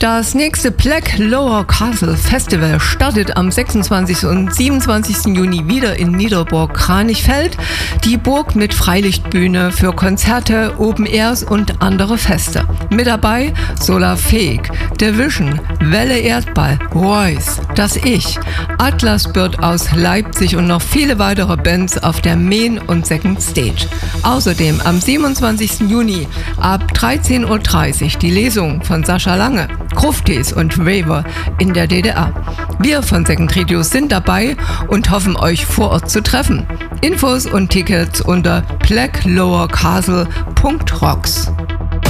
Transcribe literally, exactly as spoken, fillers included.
Das nächste Black Lower Castle Festival startet am sechsundzwanzigsten und siebenundzwanzigsten Juni wieder in Niederburg-Kranichfeld. Die Burg mit Freilichtbühne für Konzerte, Open Airs und andere Feste. Mit dabei Solar Fake, Division, Welle Erdball, Royce, Das Ich, Atlas Bird aus Leipzig und noch viele weitere Bands auf der Main und Second Stage. Außerdem am siebenundzwanzigsten Juni ab dreizehn Uhr dreißig die Lesung von Sascha Lange, Gruftis und Raver in der D D R. Wir von Second Radio sind dabei und hoffen, euch vor Ort zu treffen. Infos und Tickets unter black lower castle punkt rocks.